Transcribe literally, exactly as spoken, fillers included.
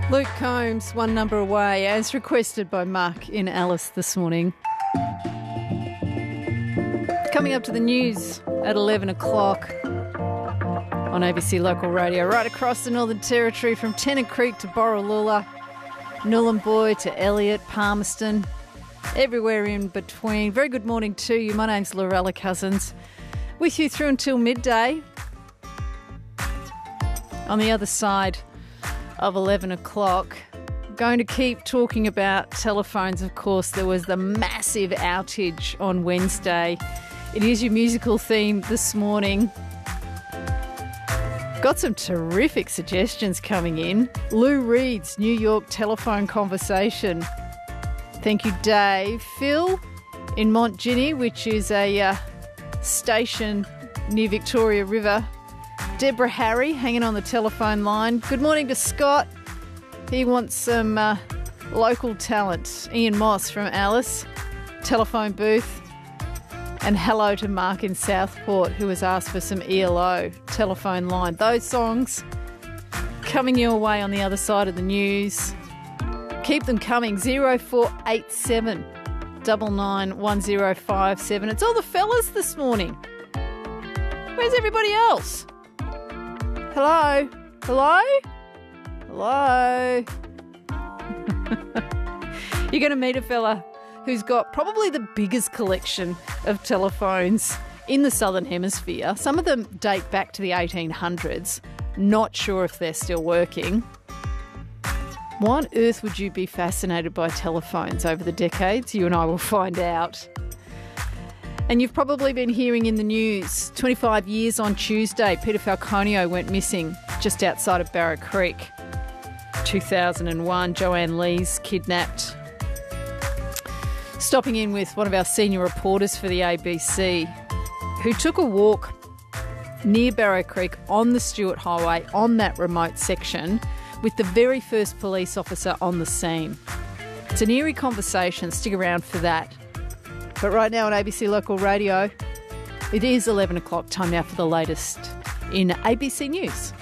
Luke Combs, one number away, as requested by Mark in Alice this morning. Coming up to the news at eleven o'clock on A B C Local Radio, right across the Northern Territory from Tennant Creek to Borroloola, Nhulunbuy to Elliott, Palmerston, everywhere in between. Very good morning to you. My name's Lorella Cousins, with you through until midday. On the other side of eleven o'clock, going to keep talking about telephones. Of course, there was the massive outage on Wednesday. It is your musical theme this morning. Got some terrific suggestions coming in. Lou Reed's New York telephone conversation. Thank you, Dave. Phil in Montginny, which is a uh, station near Victoria River. Deborah Harry hanging on the telephone line. Good morning to Scott. He wants some uh, local talent. Ian Moss from Alice, telephone booth. And hello to Mark in Southport, who has asked for some E L O, telephone line. Those songs coming your way on the other side of the news. Keep them coming. zero four eight seven, nine nine one zero five seven. It's all the fellas this morning. Where's everybody else? Hello? Hello? Hello? You're going to meet a fella who's got probably the biggest collection of telephones in the Southern Hemisphere. Some of them date back to the eighteen hundreds. Not sure if they're still working. Why on earth would you be fascinated by telephones over the decades? You and I will find out. And you've probably been hearing in the news, twenty-five years on Tuesday, Peter Falconio went missing just outside of Barra Creek. two thousand one, Joanne Lee's kidnapped. Stopping in with one of our senior reporters for the A B C, who took a walk near Barra Creek on the Stuart Highway, on that remote section, with the very first police officer on the scene. It's an eerie conversation. Stick around for that. But right now on A B C Local Radio, it is eleven o'clock. Time now for the latest in A B C News.